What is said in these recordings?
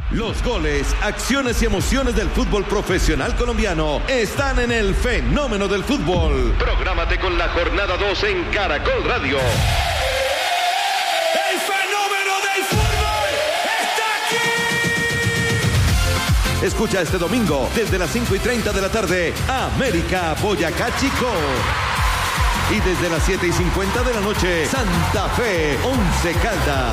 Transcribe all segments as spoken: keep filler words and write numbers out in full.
Los goles, acciones y emociones del fútbol profesional colombiano están en el Fenómeno del Fútbol. Prográmate con la jornada dos en Caracol Radio. ¡El Fenómeno del Fútbol está aquí! Escucha este domingo desde las cinco y treinta de la tarde América Boyacá Chico. Y desde las siete y cincuenta de la noche Santa Fe Once Caldas.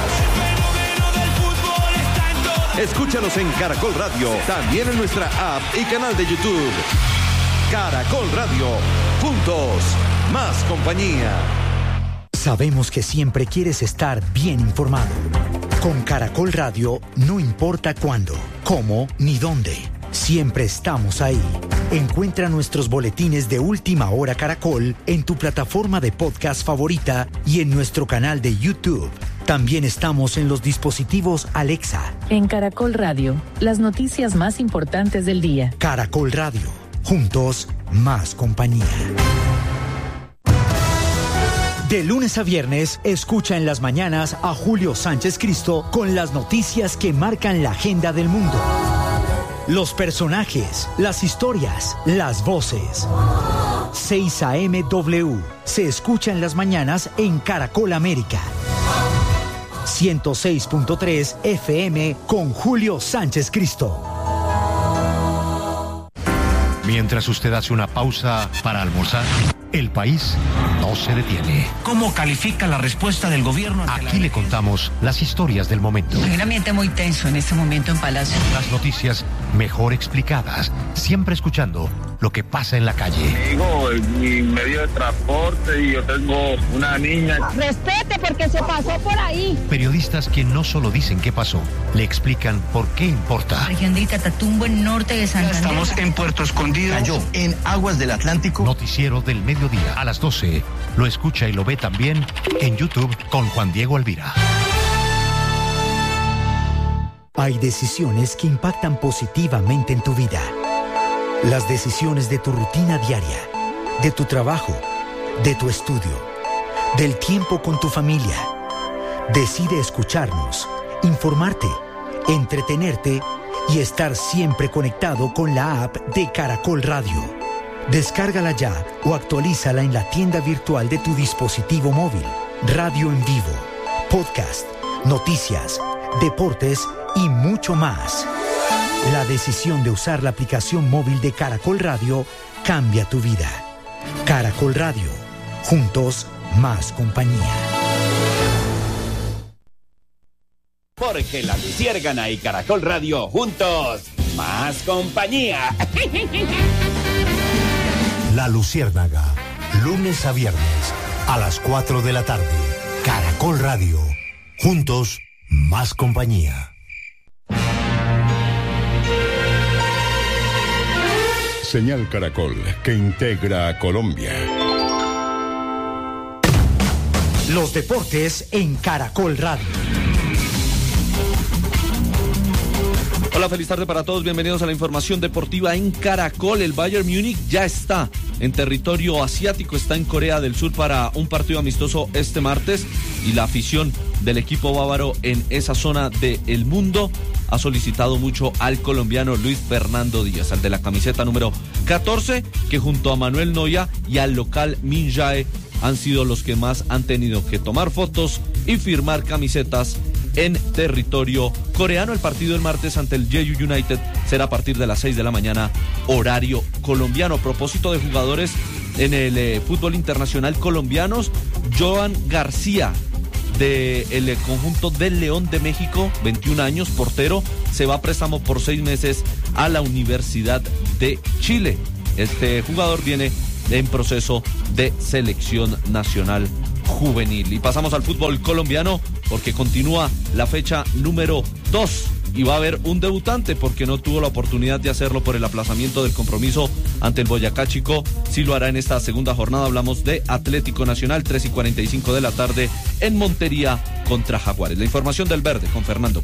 Escúchalos en Caracol Radio, también en nuestra app y canal de YouTube. Caracol Radio, juntos, más compañía. Sabemos que siempre quieres estar bien informado. Con Caracol Radio, no importa cuándo, cómo ni dónde, siempre estamos ahí. Encuentra nuestros boletines de Última Hora Caracol en tu plataforma de podcast favorita y en nuestro canal de YouTube. También estamos en los dispositivos Alexa. En Caracol Radio, las noticias más importantes del día. Caracol Radio, juntos, más compañía. De lunes a viernes, escucha en las mañanas a Julio Sánchez Cristo con las noticias que marcan la agenda del mundo. Los personajes, las historias, las voces. seis A M W se escucha en las mañanas en Caracol América. ciento seis punto tres F M con Julio Sánchez Cristo. Mientras usted hace una pausa para almorzar, el país no se detiene. ¿Cómo califica la respuesta del gobierno? Aquí le contamos las historias del momento. Hay un ambiente muy tenso en este momento en Palacio. Las noticias mejor explicadas, siempre escuchando lo que pasa en la calle. Digo, mi medio de transporte y yo tengo una niña. Respete porque se pasó por ahí. Periodistas que no solo dicen qué pasó, le explican por qué importa. Región de Catatumbo, en norte de Santander. Estamos en Puerto Escondido. Cayó en aguas del Atlántico. Noticiero del mediodía a las doce. Lo escucha y lo ve también en YouTube con Juan Diego Alvira. Hay decisiones que impactan positivamente en tu vida. Las decisiones de tu rutina diaria, de tu trabajo, de tu estudio, del tiempo con tu familia. Decide escucharnos, informarte, entretenerte y estar siempre conectado con la app de Caracol Radio. Descárgala ya o actualízala en la tienda virtual de tu dispositivo móvil. Radio en vivo, podcast, noticias, deportes y mucho más. La decisión de usar la aplicación móvil de Caracol Radio cambia tu vida. Caracol Radio, juntos, más compañía. Porque La Luciérgana y Caracol Radio, juntos, más compañía. La Luciérnaga, lunes a viernes, a las cuatro de la tarde. Caracol Radio, juntos, más compañía. Señal Caracol, que integra a Colombia. Los deportes en Caracol Radio. Hola, feliz tarde para todos, bienvenidos a la información deportiva en Caracol. El Bayern Múnich ya está en territorio asiático, está en Corea del Sur para un partido amistoso este martes y la afición del equipo bávaro en esa zona del mundo ha solicitado mucho al colombiano Luis Fernando Díaz, al de la camiseta número catorce, que junto a Manuel Neuer y al local Min Jae han sido los que más han tenido que tomar fotos y firmar camisetas en territorio coreano. El partido el martes ante el Jeju United será a partir de las seis de la mañana, horario colombiano. A propósito de jugadores en el eh, fútbol internacional colombianos, Joan García, del eh, conjunto del León de México, veintiún años, portero, se va a préstamo por seis meses a la Universidad de Chile. Este jugador viene en proceso de selección nacional juvenil. Y pasamos al fútbol colombiano porque continúa la fecha número dos y va a haber un debutante porque no tuvo la oportunidad de hacerlo por el aplazamiento del compromiso ante el Boyacá Chico. Sí lo hará en esta segunda jornada. Hablamos de Atlético Nacional, tres y cuarenta y cinco de la tarde en Montería contra Jaguares. La información del Verde con Fernando Calle.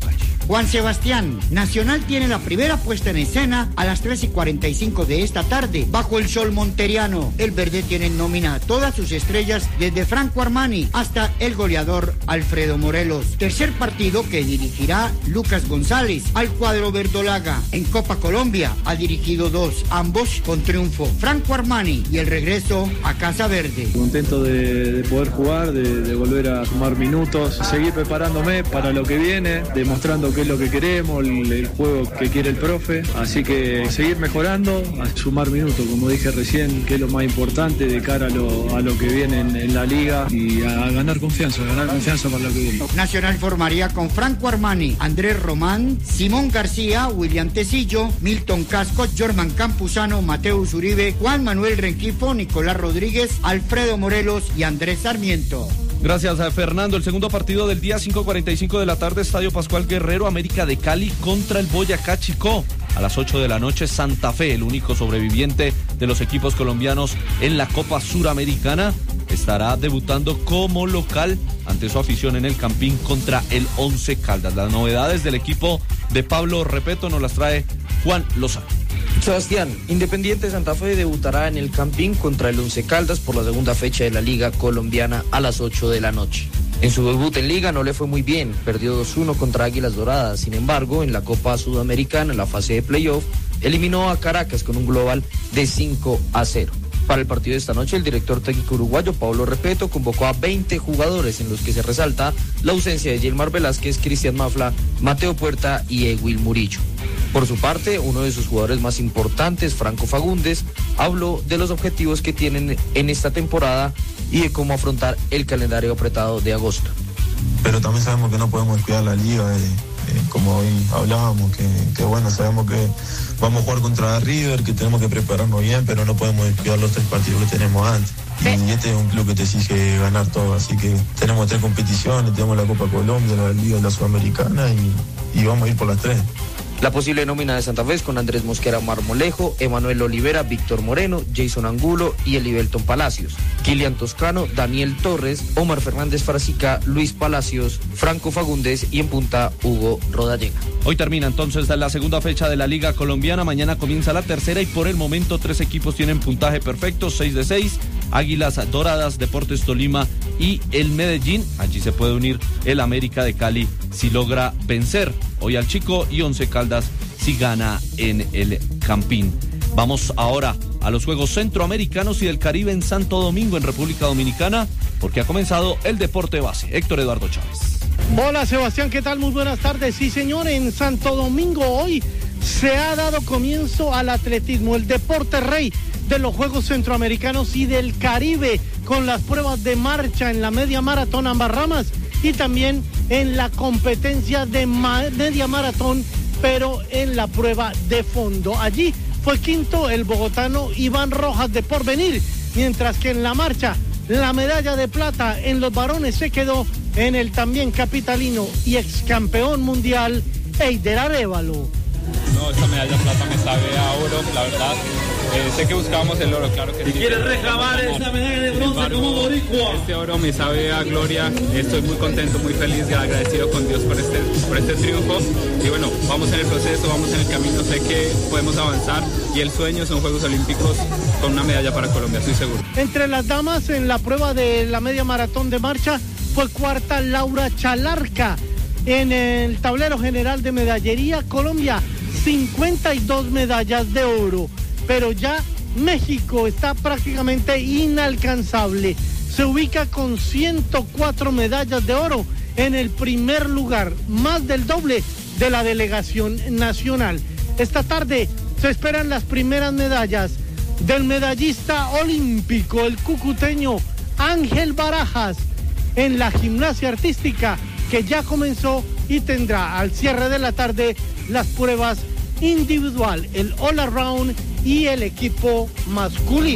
Juan Sebastián. Nacional tiene la primera puesta en escena a las tres y cuarenta y cinco de esta tarde, bajo el sol monteriano. El verde tiene en nómina a todas sus estrellas, desde Franco Armani hasta el goleador Alfredo Morelos. Tercer partido que dirigirá Lucas González al cuadro verdolaga. En Copa Colombia ha dirigido dos, ambos con triunfo. Franco Armani y el regreso a Casa Verde. Contento de, de poder jugar, de, de volver a sumar minutos, seguir preparándome para lo que viene, demostrando qué es lo que queremos, el, el juego que quiere el profe. Así que seguir mejorando, a sumar minutos, como dije recién, que es lo más importante de cara a lo, a lo que viene en, en la liga y a, a ganar confianza, a ganar confianza para lo que viene. Nacional formaría con Franco Armani, Andrés Román, Simón García, William Tecillo, Milton Casco, Jorman Campuzano, Mateus Uribe, Juan Manuel Rengifo, Nicolás Rodríguez, Alfredo Morelos y Andrés Sarmiento. Gracias a Fernando. El segundo partido del día, cinco cuarenta y cinco de la tarde, Estadio Pascual Guerrero, América de Cali contra el Boyacá Chicó. A las ocho de la noche, Santa Fe, el único sobreviviente de los equipos colombianos en la Copa Suramericana, estará debutando como local ante su afición en el Campín contra el Once Caldas. Las novedades del equipo de Pablo Repeto nos las trae Juan Lozano. Sebastián, Independiente Santa Fe debutará en el Campín contra el Once Caldas por la segunda fecha de la Liga Colombiana a las ocho de la noche. En su debut en Liga no le fue muy bien, perdió dos uno contra Águilas Doradas. Sin embargo, en la Copa Sudamericana, en la fase de playoff, eliminó a Caracas con un global de cinco a cero. Para el partido de esta noche, el director técnico uruguayo Pablo Repeto convocó a veinte jugadores, en los que se resalta la ausencia de Yelmar Velázquez, Cristian Mafla, Mateo Puerta y Ewil Murillo. Por su parte, uno de sus jugadores más importantes, Franco Fagundes, habló de los objetivos que tienen en esta temporada y de cómo afrontar el calendario apretado de agosto. Pero también sabemos que no podemos descuidar la liga, eh, eh, como hoy hablábamos, que, que bueno, sabemos que vamos a jugar contra River, que tenemos que prepararnos bien, pero no podemos descuidar los tres partidos que tenemos antes. Y este es un club que te exige ganar todo, así que tenemos tres competiciones, tenemos la Copa Colombia, la Liga, la Sudamericana y, y vamos a ir por las tres. La posible nómina de Santa Fe es con Andrés Mosquera Marmolejo, Emanuel Olivera, Víctor Moreno, Jason Angulo y Elibelton Palacios, Kilian Toscano, Daniel Torres, Omar Fernández Farasica, Luis Palacios, Franco Fagundes y en punta Hugo Rodallega. Hoy termina entonces la segunda fecha de la Liga Colombiana, mañana comienza la tercera y por el momento tres equipos tienen puntaje perfecto, seis de seis, Águilas Doradas, Deportes Tolima y el Medellín. Allí se puede unir el América de Cali si logra vencer hoy al Chico y Once Caldas si gana en el Campín. Vamos ahora a los Juegos Centroamericanos y del Caribe en Santo Domingo, en República Dominicana, porque ha comenzado el deporte base. Héctor Eduardo Chávez. Hola Sebastián, ¿qué tal? Muy buenas tardes. Sí señor, en Santo Domingo hoy se ha dado comienzo al atletismo, el deporte rey de los Juegos Centroamericanos y del Caribe, con las pruebas de marcha en la media maratón ambas ramas y también en la competencia de ma- media maratón, pero en la prueba de fondo. Allí fue quinto el bogotano Iván Rojas de Porvenir, mientras que en la marcha la medalla de plata en los varones se quedó en el también capitalino y ex campeón mundial Eider Arévalo. No, esta medalla de plata me sabe a oro, la verdad. Eh, sé que buscábamos el oro, claro que sí. ¿Y quieres reclamar esa medalla de bronce como boricua? Este oro me sabe a gloria. Estoy muy contento, muy feliz y agradecido con Dios por este, por este triunfo. Y bueno, vamos en el proceso, vamos en el camino. Sé que podemos avanzar y el sueño son Juegos Olímpicos con una medalla para Colombia, estoy seguro. Entre las damas, en la prueba de la media maratón de marcha, fue cuarta Laura Chalarca. En el tablero general de medallería, Colombia, cincuenta y dos medallas de oro. Pero ya México está prácticamente inalcanzable. Se ubica con ciento cuatro medallas de oro en el primer lugar, más del doble de la delegación nacional. Esta tarde se esperan las primeras medallas del medallista olímpico, el cucuteño Ángel Barajas, en la gimnasia artística, que ya comenzó y tendrá al cierre de la tarde las pruebas individual, el all around y el equipo masculino.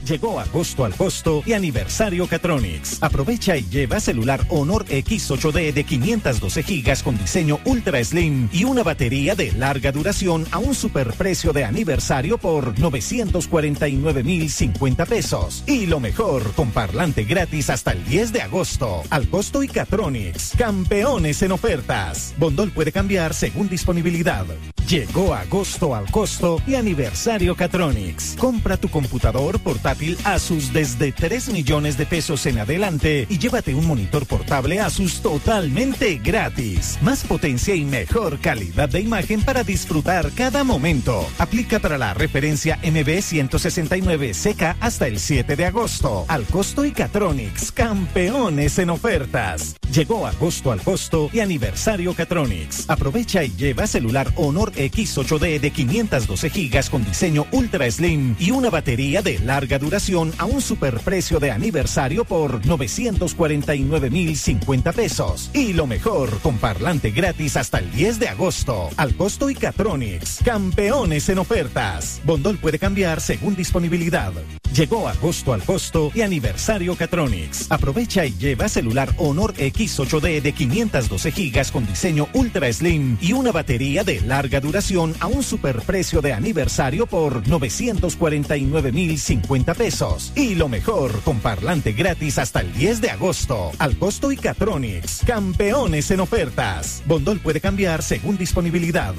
Llegó agosto al costo y aniversario Catronics. Aprovecha y lleva celular Honor X ocho D de quinientos doce gigas con diseño Ultra Slim y una batería de larga duración a un superprecio de aniversario por novecientos cuarenta y nueve mil cincuenta pesos. Y lo mejor, con parlante gratis hasta el diez de agosto. Al costo y Catronics, campeones en ofertas. Bondol puede cambiar según disponibilidad. Llegó agosto al costo y aniversario Catronics. Compra tu computador portátil Asus desde tres millones de pesos en adelante y llévate un monitor portable Asus totalmente gratis. Más potencia y mejor calidad de imagen para disfrutar cada momento. Aplica para la referencia M B ciento sesenta y nueve C K hasta el siete de agosto. Al costo y Catronics, campeones en ofertas. Llegó agosto al costo y aniversario Catronics. Aprovecha y lleva celular Honor X ocho D de quinientos doce gigas con diseño Ultra Slim y una batería de larga duración a un superprecio de aniversario por novecientos cuarenta y nueve mil cincuenta pesos. Y lo mejor, con parlante gratis hasta el diez de agosto. Al costo y Catronics, campeones en ofertas. Bondol puede cambiar según disponibilidad. Llegó agosto al costo y aniversario Catronics. Aprovecha y lleva celular Honor X ocho D de quinientos doce gigas con diseño Ultra Slim y una batería de larga duración a un superprecio de aniversario por novecientos cuarenta y nueve mil cincuenta pesos. Y lo mejor, con parlante gratis hasta el diez de agosto. Al costo y Catronics, campeones en ofertas. Bondol puede cambiar según disponibilidad.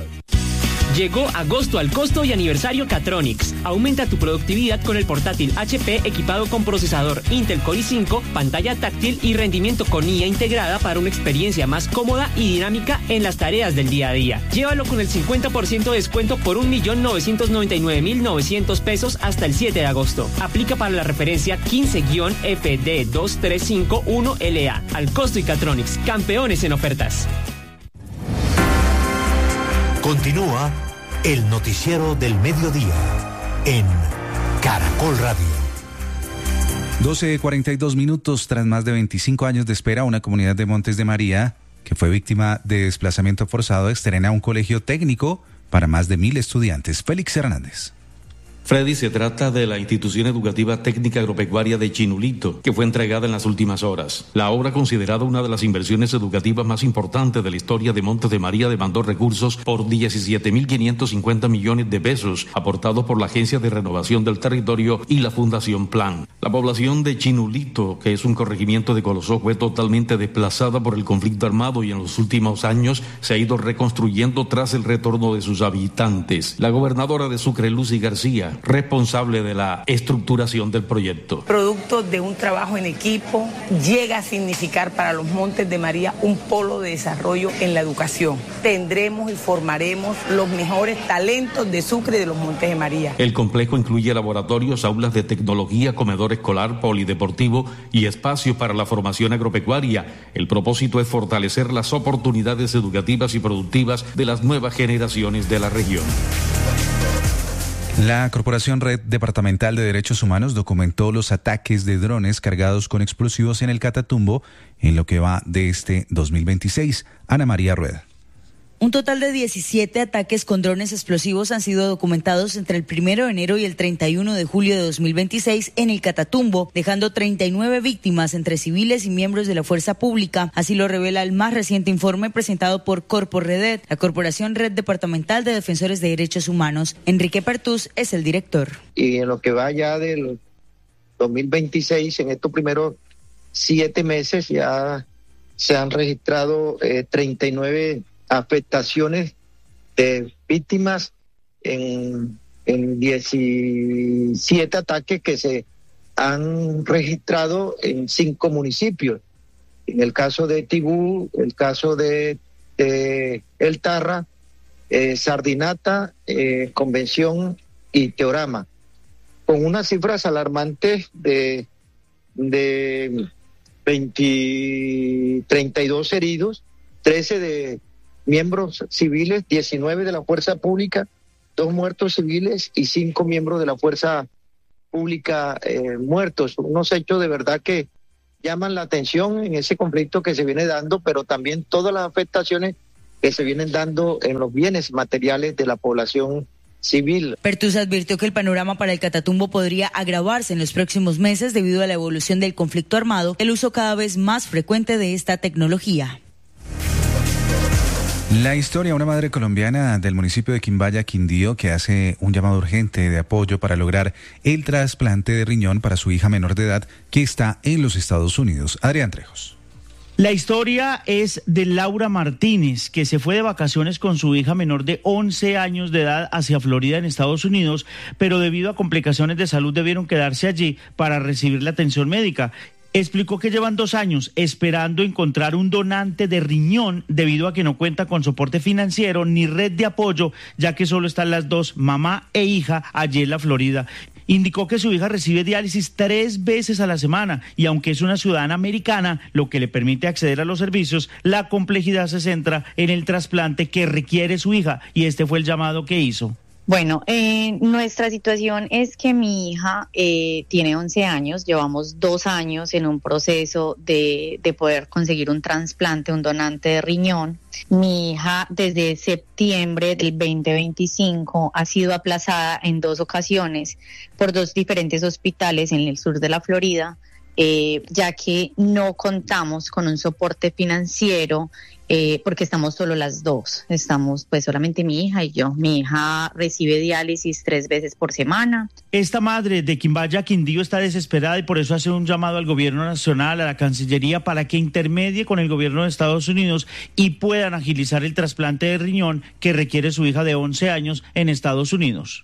Llegó agosto al costo y aniversario Catronics. Aumenta tu productividad con el portátil H P equipado con procesador Intel Core i cinco, pantalla táctil y rendimiento con I A integrada para una experiencia más cómoda y dinámica en las tareas del día a día. Llévalo con el cincuenta por ciento de descuento por un millón novecientos noventa y nueve mil novecientos pesos hasta el siete de agosto. Aplica para la referencia quince F D dos tres cinco uno L A. Al costo y Catronics, campeones en ofertas. Continúa el noticiero del mediodía en Caracol Radio. doce cuarenta y dos minutos. Tras más de veinticinco años de espera, una comunidad de Montes de María, que fue víctima de desplazamiento forzado, estrena un colegio técnico para más de mil estudiantes. Félix Hernández. Freddy, se trata de la institución educativa técnica agropecuaria de Chinulito, que fue entregada en las últimas horas. La obra, considerada una de las inversiones educativas más importantes de la historia de Montes de María, demandó recursos por diecisiete mil quinientos cincuenta millones de pesos, aportados por la Agencia de Renovación del Territorio y la Fundación Plan. La población de Chinulito, que es un corregimiento de Colosó, fue totalmente desplazada por el conflicto armado y en los últimos años se ha ido reconstruyendo tras el retorno de sus habitantes. La gobernadora de Sucre, Lucy García, responsable de la estructuración del proyecto. Producto de un trabajo en equipo, llega a significar para los Montes de María un polo de desarrollo en la educación. Tendremos y formaremos los mejores talentos de Sucre y de los Montes de María. El complejo incluye laboratorios, aulas de tecnología, comedor escolar, polideportivo y espacios para la formación agropecuaria. El propósito es fortalecer las oportunidades educativas y productivas de las nuevas generaciones de la región. La Corporación Red Departamental de Derechos Humanos documentó los ataques de drones cargados con explosivos en el Catatumbo en lo que va de este dos mil veintiséis. Ana María Rueda. Un total de diecisiete ataques con drones explosivos han sido documentados entre el primero de enero y el treinta y uno de julio de dos mil veintiséis en el Catatumbo, dejando treinta y nueve víctimas entre civiles y miembros de la fuerza pública. Así lo revela el más reciente informe presentado por Corporredet, la Corporación Red Departamental de Defensores de Derechos Humanos. Enrique Pertús es el director. Y en lo que va ya del dos mil veintiséis, en estos primeros siete meses ya se han registrado eh, treinta y nueve afectaciones de víctimas en, en diecisiete ataques que se han registrado en cinco municipios. En el caso de Tibú, el caso de, de El Tarra, eh, Sardinata, eh, Convención y Teorama, con unas cifras alarmantes de, de veinte, treinta y dos heridos, trece de miembros civiles, diecinueve de la fuerza pública, dos muertos civiles y cinco miembros de la fuerza pública eh, muertos. Unos hechos de verdad que llaman la atención en ese conflicto que se viene dando, pero también todas las afectaciones que se vienen dando en los bienes materiales de la población civil. Pertusa advirtió que el panorama para el Catatumbo podría agravarse en los próximos meses debido a la evolución del conflicto armado, el uso cada vez más frecuente de esta tecnología. La historia, una madre colombiana del municipio de Quimbaya, Quindío, que hace un llamado urgente de apoyo para lograr el trasplante de riñón para su hija menor de edad que está en los Estados Unidos. Adrián Trejos. La historia es de Laura Martínez, que se fue de vacaciones con su hija menor de once años de edad hacia Florida en Estados Unidos, pero debido a complicaciones de salud debieron quedarse allí para recibir la atención médica. Explicó que llevan dos años esperando encontrar un donante de riñón debido a que no cuenta con soporte financiero ni red de apoyo, ya que solo están las dos, mamá e hija, allí en la Florida. Indicó que su hija recibe diálisis tres veces a la semana y aunque es una ciudadana americana, lo que le permite acceder a los servicios, la complejidad se centra en el trasplante que requiere su hija y este fue el llamado que hizo. Bueno, eh, nuestra situación es que mi hija eh, tiene once años, llevamos dos años en un proceso de, de poder conseguir un trasplante, un donante de riñón. Mi hija desde septiembre del veinte veinticinco ha sido aplazada en dos ocasiones por dos diferentes hospitales en el sur de la Florida, eh, ya que no contamos con un soporte financiero. Eh, porque estamos solo las dos, estamos pues solamente mi hija y yo. Mi hija recibe diálisis tres veces por semana. Esta madre de Quimbaya, Quindío, está desesperada y por eso hace un llamado al gobierno nacional, a la Cancillería, para que intermedie con el gobierno de Estados Unidos y puedan agilizar el trasplante de riñón que requiere su hija de once años en Estados Unidos.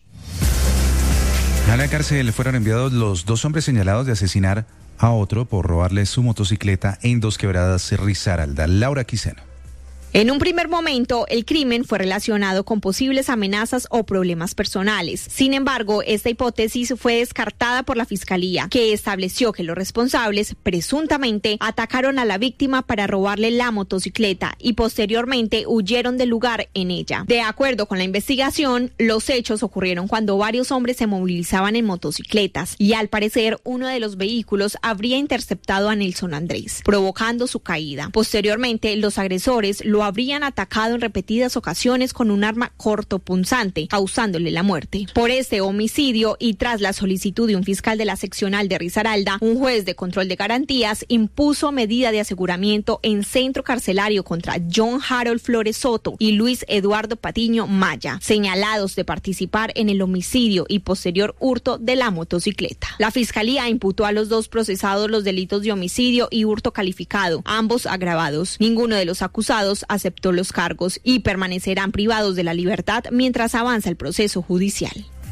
A la cárcel fueron enviados los dos hombres señalados de asesinar a otro por robarle su motocicleta en Dos Quebradas, Risaralda. Laura Quiseno. En un primer momento, el crimen fue relacionado con posibles amenazas o problemas personales. Sin embargo, esta hipótesis fue descartada por la Fiscalía, que estableció que los responsables presuntamente atacaron a la víctima para robarle la motocicleta y posteriormente huyeron del lugar en ella. De acuerdo con la investigación, los hechos ocurrieron cuando varios hombres se movilizaban en motocicletas y al parecer uno de los vehículos habría interceptado a Nelson Andrés, provocando su caída. Posteriormente, los agresores lo habrían atacado en repetidas ocasiones con un arma cortopunzante, causándole la muerte. Por este homicidio y tras la solicitud de un fiscal de la seccional de Risaralda, un juez de control de garantías impuso medida de aseguramiento en centro carcelario contra John Harold Flores Soto y Luis Eduardo Patiño Maya, señalados de participar en el homicidio y posterior hurto de la motocicleta. La fiscalía imputó a los dos procesados los delitos de homicidio y hurto calificado, ambos agravados. Ninguno de los acusados aceptó los cargos y permanecerán privados de la libertad mientras avanza el proceso judicial.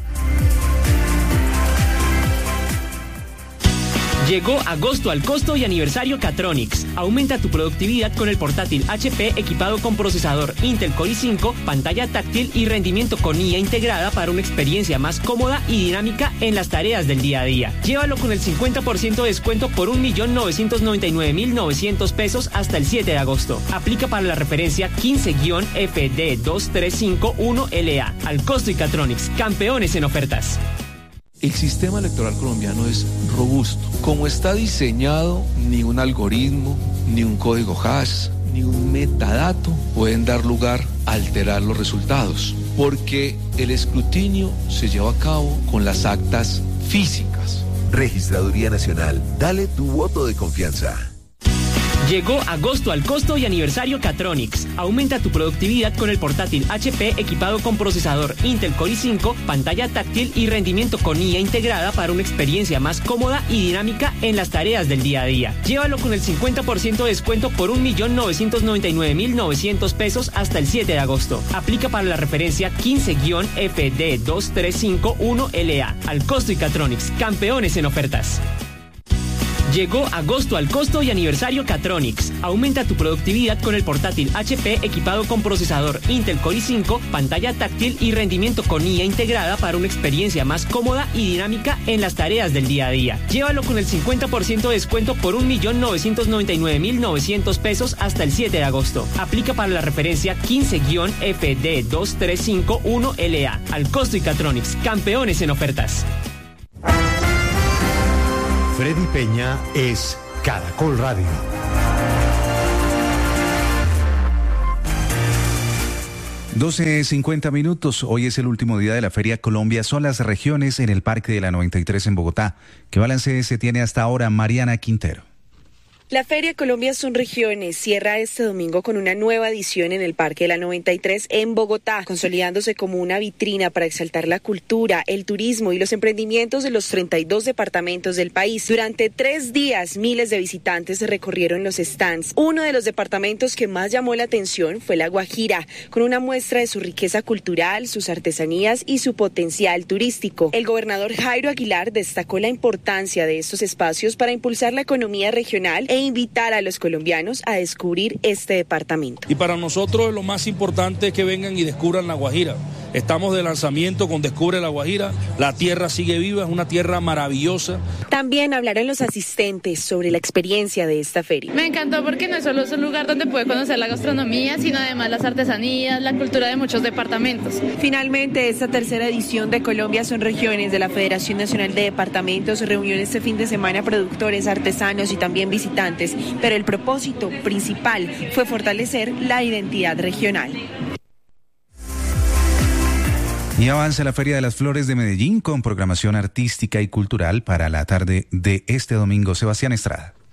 Llegó agosto al costo y aniversario Catronics. Aumenta tu productividad con el portátil H P equipado con procesador Intel Core i cinco, pantalla táctil y rendimiento con I A integrada para una experiencia más cómoda y dinámica en las tareas del día a día. Llévalo con el cincuenta por ciento de descuento por un millón novecientos noventa y nueve mil novecientos pesos hasta el siete de agosto. Aplica para la referencia quince F D dos tres cinco uno L A. Al costo y Catronics, campeones en ofertas. El sistema electoral colombiano es robusto. Como está diseñado, ni un algoritmo, ni un código hash, ni un metadato pueden dar lugar a alterar los resultados, porque el escrutinio se lleva a cabo con las actas físicas. Registraduría Nacional, dale tu voto de confianza. Llegó agosto al costo y aniversario Catronics. Aumenta tu productividad con el portátil H P equipado con procesador Intel Core i cinco, pantalla táctil y rendimiento con I A integrada para una experiencia más cómoda y dinámica en las tareas del día a día. Llévalo con el cincuenta por ciento de descuento por un millón novecientos noventa y nueve mil novecientos pesos hasta el siete de agosto. Aplica para la referencia quince F D dos tres cinco uno L A. Al costo y Catronics, campeones en ofertas. Llegó agosto al costo y aniversario Catronics. Aumenta tu productividad con el portátil H P equipado con procesador Intel Core i cinco, pantalla táctil y rendimiento con I A integrada para una experiencia más cómoda y dinámica en las tareas del día a día. Llévalo con el cincuenta por ciento de descuento por un millón novecientos noventa y nueve mil novecientos pesos hasta el siete de agosto. Aplica para la referencia quince F D dos tres cinco uno L A. Al costo y Catronics, campeones en ofertas. Freddy Peña es Caracol Radio. doce cincuenta minutos. Hoy es el último día de la Feria Colombia. Son las regiones en el Parque de la noventa y tres en Bogotá. ¿Qué balance se tiene hasta ahora, Mariana Quintero? La Feria Colombia Son Regiones cierra este domingo con una nueva edición en el Parque de la noventa y tres en Bogotá, consolidándose como una vitrina para exaltar la cultura, el turismo y los emprendimientos de los treinta y dos departamentos del país. Durante tres días, miles de visitantes recorrieron los stands. Uno de los departamentos que más llamó la atención fue La Guajira, con una muestra de su riqueza cultural, sus artesanías y su potencial turístico. El gobernador Jairo Aguilar destacó la importancia de estos espacios para impulsar la economía regional e invitar a los colombianos a descubrir este departamento. Y para nosotros lo más importante es que vengan y descubran La Guajira. Estamos de lanzamiento con Descubre La Guajira. La tierra sigue viva, es una tierra maravillosa. También hablaron los asistentes sobre la experiencia de esta feria. Me encantó porque no solo es un lugar donde puede conocer la gastronomía, sino además las artesanías, la cultura de muchos departamentos. Finalmente, esta tercera edición de Colombia Son Regiones de la Federación Nacional de Departamentos reunió este fin de semana productores, artesanos y también visitantes, pero el propósito principal fue fortalecer la identidad regional. Y avanza la Feria de las Flores de Medellín con programación artística y cultural para la tarde de este domingo. Sebastián Estrada.